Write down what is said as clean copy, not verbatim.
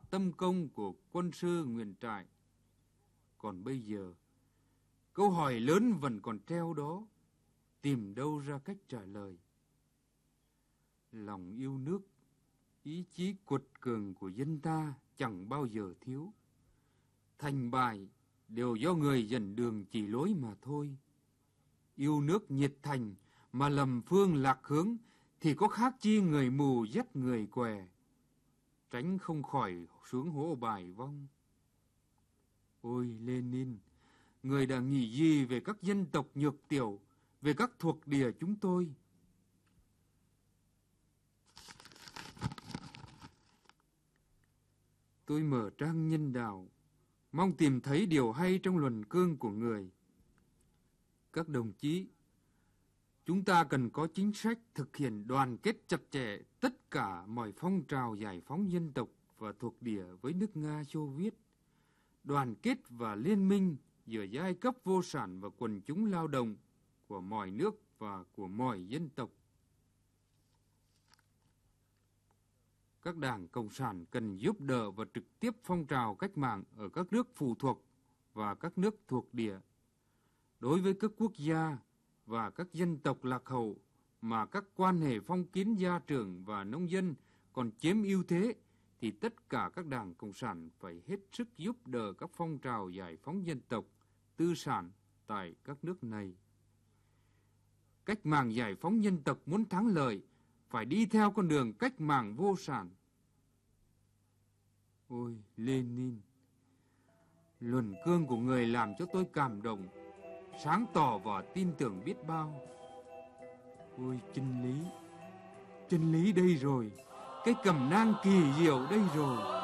tâm công của quân sư Nguyễn Trãi. Còn bây giờ, câu hỏi lớn vẫn còn treo đó, tìm đâu ra cách trả lời. Lòng yêu nước, ý chí quật cường của dân ta chẳng bao giờ thiếu. Thành bại đều do người dẫn đường chỉ lối mà thôi. Yêu nước nhiệt thành mà lầm phương lạc hướng thì có khác chi người mù dắt người què, tránh không khỏi xuống hố bài vong. Ôi Lenin, người đã nghĩ gì về các dân tộc nhược tiểu, về các thuộc địa chúng tôi? Tôi mở trang Nhân Đạo, mong tìm thấy điều hay trong luận cương của người. Các đồng chí, chúng ta cần có chính sách thực hiện đoàn kết chặt chẽ tất cả mọi phong trào giải phóng dân tộc và thuộc địa với nước Nga Xô Viết, đoàn kết và liên minh giữa giai cấp vô sản và quần chúng lao động của mọi nước và của mọi dân tộc. Các đảng Cộng sản cần giúp đỡ và trực tiếp phong trào cách mạng ở các nước phụ thuộc và các nước thuộc địa. Đối với các quốc gia và các dân tộc lạc hậu mà các quan hệ phong kiến gia trưởng và nông dân còn chiếm ưu thế, thì tất cả các đảng Cộng sản phải hết sức giúp đỡ các phong trào giải phóng dân tộc, tư sản tại các nước này. Cách mạng giải phóng dân tộc muốn thắng lợi phải đi theo con đường cách mạng vô sản. Ôi Lenin, luận cương của người làm cho tôi cảm động, sáng tỏ và tin tưởng biết bao. Ôi chân lý đây rồi, cái cẩm nang kỳ diệu đây rồi.